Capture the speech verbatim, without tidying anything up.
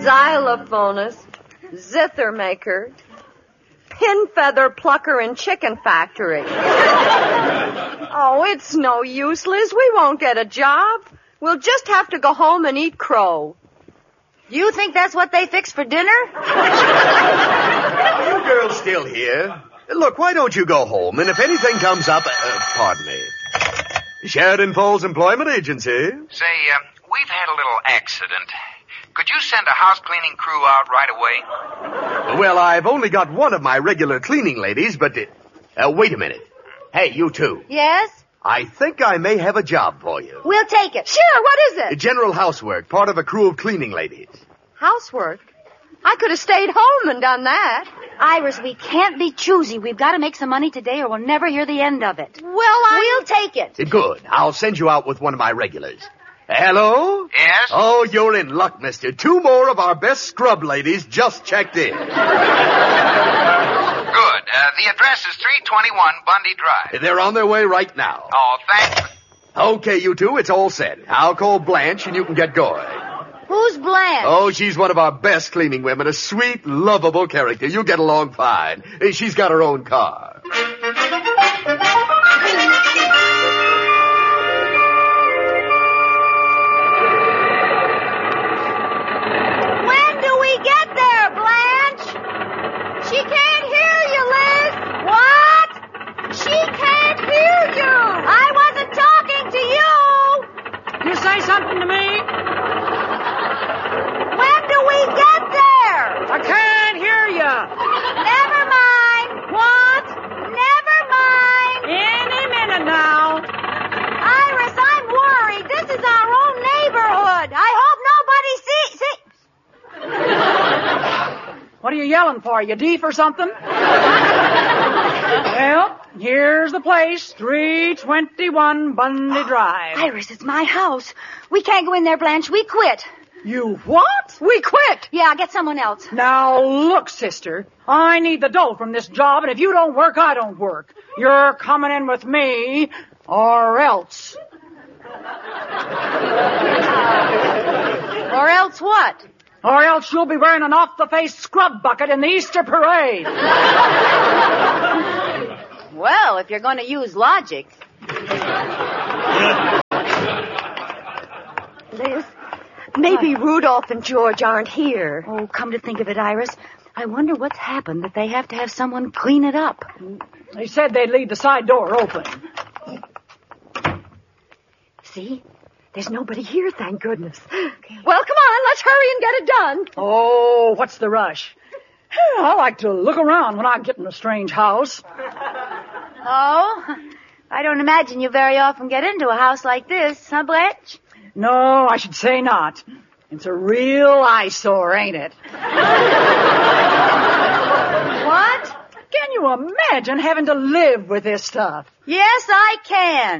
xylophonist, zither maker, pin feather plucker and chicken factory. Oh, it's no use, Liz. We won't get a job. We'll just have to go home and eat crow. You think that's what they fix for dinner? You girls still here? Look, why don't you go home, and if anything comes up... Uh, pardon me. Sheridan Falls Employment Agency. Say, uh, we've had a little accident. Could you send a house cleaning crew out right away? Well, I've only got one of my regular cleaning ladies, but... Uh, uh, wait a minute. Hey, you two. Yes? I think I may have a job for you. We'll take it. Sure, what is it? General housework, part of a crew of cleaning ladies. Housework? I could have stayed home and done that. Iris, we can't be choosy. We've got to make some money today or we'll never hear the end of it. Well, I... We'll take it. Good. I'll send you out with one of my regulars. Hello? Yes? Oh, you're in luck, mister. Two more of our best scrub ladies just checked in. Good. Uh, the address is three twenty-one Bundy Drive. They're on their way right now. Oh, thanks. Okay, you two, it's all set. I'll call Blanche and you can get going. Who's Blanche? Oh, she's one of our best cleaning women, a sweet, lovable character. You'll get along fine. She's got her own car. When do we get there, Blanche? She can't hear you, Liz. What? She can't hear you. I wasn't talking to you. You say something to me? When do we get there? I can't hear you. Never mind. What? Never mind. Any minute now. Iris, I'm worried. This is our own neighborhood. I hope nobody sees. See- What are you yelling for? You deaf or something? Well, here's the place, three twenty-one Bundy Drive. Iris, it's my house. We can't go in there, Blanche. We quit. You what? We quit. Yeah, get someone else. Now, look, sister, I need the dough from this job, and if you don't work, I don't work. You're coming in with me, or else. Or else what? Or else you'll be wearing an off-the-face scrub bucket in the Easter parade. Well, if you're going to use logic. Liz, maybe what? Rudolph and George aren't here. Oh, come to think of it, Iris, I wonder what's happened that they have to have someone clean it up. They said they'd leave the side door open. See? There's nobody here, thank goodness. Okay. Well, come on, let's hurry and get it done. Oh, what's the rush? I like to look around when I get in a strange house. Oh, I don't imagine you very often get into a house like this, huh, Blanche? No, I should say not. It's a real eyesore, ain't it? What? Can you imagine having to live with this stuff? Yes, I can.